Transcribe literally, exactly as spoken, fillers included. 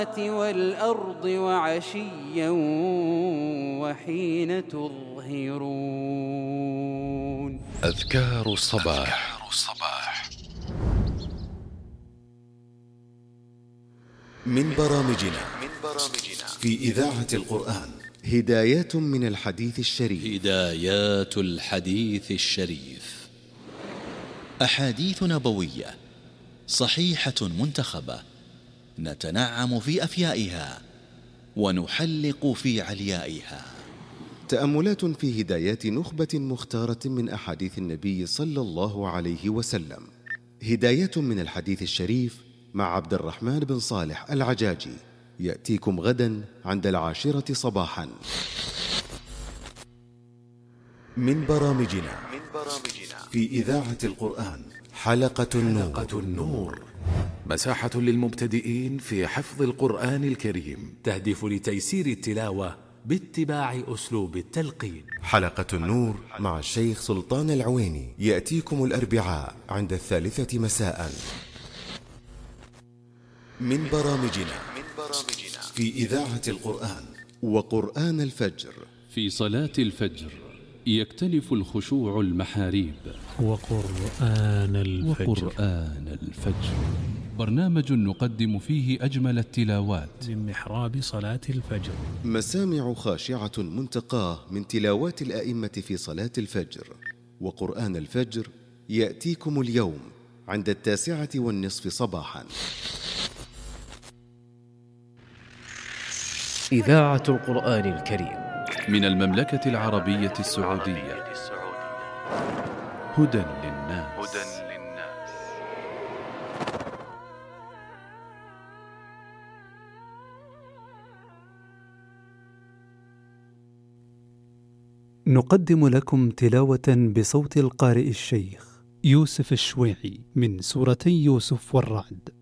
والأرض وعشيا وحين تظهرون. أذكار الصباح. أذكار الصباح من برامجنا في إذاعة القرآن. هدايات من الحديث الشريف. هدايات الحديث الشريف، أحاديث نبوية صحيحة منتخبة، نتنعم في أفيائها ونحلق في عليائها. تأملات في هدايات نخبة مختارة من أحاديث النبي صلى الله عليه وسلم. هدايات من الحديث الشريف مع عبد الرحمن بن صالح العجاجي، يأتيكم غدا عند العاشرة صباحا. من برامجنا في إذاعة القرآن حلقة النور. حلقة النور مساحة للمبتدئين في حفظ القرآن الكريم، تهدف لتيسير التلاوة باتباع أسلوب التلقين. حلقة النور مع الشيخ سلطان العويني يأتيكم الأربعاء عند الثالثة مساء. من برامجنا في إذاعة القرآن. وقرآن الفجر. في صلاة الفجر يختلف الخشوع المحاريب. وقرآن الفجر. وقرآن الفجر برنامج نقدم فيه أجمل التلاوات من محراب صلاة الفجر. مسامع خاشعة منتقاه من تلاوات الآئمة في صلاة الفجر. وقرآن الفجر يأتيكم اليوم عند التاسعة والنصف صباحا. إذاعة القرآن الكريم من المملكة العربية السعودية. هدى للناس. نقدم لكم تلاوة بصوت القارئ الشيخ يوسف الشويعي من سورتي يوسف والرعد.